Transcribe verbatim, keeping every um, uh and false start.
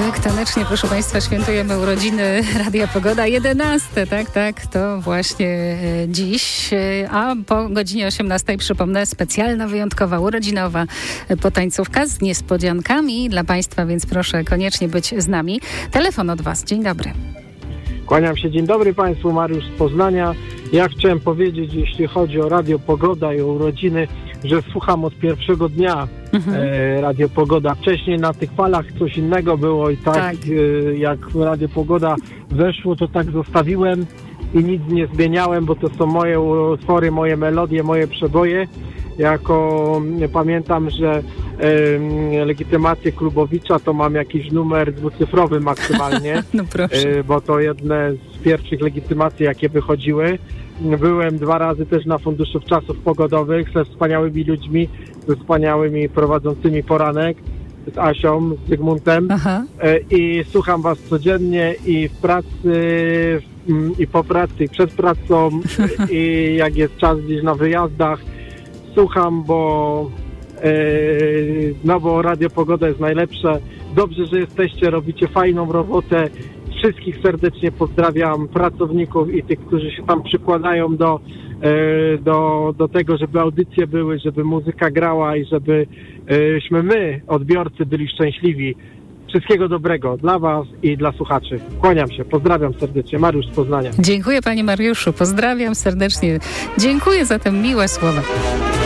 Tak, tanecznie, proszę Państwa, świętujemy urodziny Radia Pogoda. jedenaste, tak, tak, to właśnie dziś. A po godzinie osiemnastej, przypomnę, specjalna, wyjątkowa, urodzinowa potańcówka z niespodziankami dla Państwa, więc proszę koniecznie być z nami. Telefon od Was. Dzień dobry. Kłaniam się. Dzień dobry Państwu, Mariusz z Poznania. Ja chciałem powiedzieć, jeśli chodzi o Radio Pogoda i o urodziny, że słucham od pierwszego dnia mhm. e, Radio Pogoda. Wcześniej na tych falach coś innego było i tak, tak. E, jak Radio Pogoda weszło, to tak zostawiłem i nic nie zmieniałem, bo to są moje utwory, moje melodie, moje przeboje. Jako pamiętam, że e, legitymację Klubowicza to mam jakiś numer dwucyfrowy maksymalnie, no proszę. E, bo to jedne z pierwszych legitymacji, jakie wychodziły. Byłem dwa razy też na Funduszu Czasów Pogodowych ze wspaniałymi ludźmi, ze wspaniałymi prowadzącymi poranek, z Asią, z Zygmuntem. Aha. I słucham Was codziennie i w pracy, i po pracy, i przed pracą, i jak jest czas gdzieś na wyjazdach. Słucham, bo no bo Radio Pogoda jest najlepsze. Dobrze, że jesteście, robicie fajną robotę. Wszystkich serdecznie pozdrawiam, pracowników i tych, którzy się tam przykładają do, do, do tego, żeby audycje były, żeby muzyka grała i żebyśmy my, odbiorcy, byli szczęśliwi. Wszystkiego dobrego dla Was i dla słuchaczy. Kłaniam się, pozdrawiam serdecznie. Mariusz z Poznania. Dziękuję Panie Mariuszu, pozdrawiam serdecznie. Dziękuję za te miłe słowa.